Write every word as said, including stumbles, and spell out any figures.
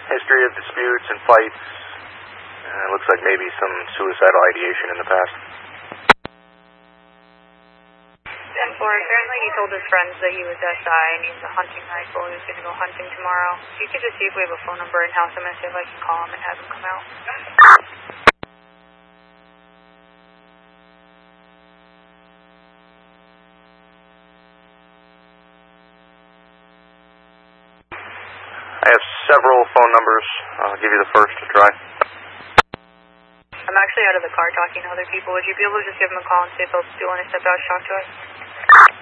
history of disputes and fights. Uh, it looks like maybe some suicidal ideation in the past. ten four, apparently he told his friends that he was S I and he has a hunting rifle. He was going to go hunting tomorrow. If you could just see if we have a phone number in house, I'm going to see if I can call him and have him come out. I have several phone numbers. I'll give you the first to try. I'm actually out of the car talking to other people. Would you be able to just give them a call and see if they'll be willing to step out and talk to us?